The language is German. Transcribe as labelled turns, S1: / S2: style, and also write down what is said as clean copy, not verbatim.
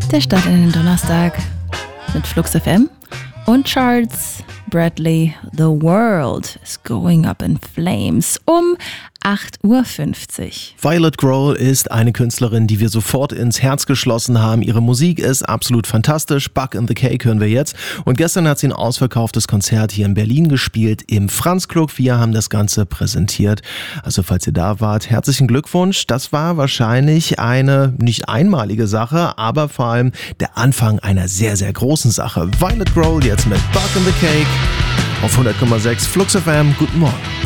S1: Der Start in den Donnerstag mit Flux FM und Charts. Bradley, The World is Going Up in Flames um 8.50 Uhr.
S2: Violet Grohl ist eine Künstlerin, die wir sofort ins Herz geschlossen haben. Ihre Musik ist absolut fantastisch. Bug in the Cake hören wir jetzt. Und gestern hat sie ein ausverkauftes Konzert hier in Berlin gespielt, im Franz-Club. Wir haben das Ganze präsentiert. Also falls ihr da wart, herzlichen Glückwunsch. Das war wahrscheinlich eine nicht einmalige Sache, aber vor allem der Anfang einer sehr, sehr großen Sache. Violet Grohl jetzt mit Bug in the Cake auf 100,6 Flux FM. Guten Morgen.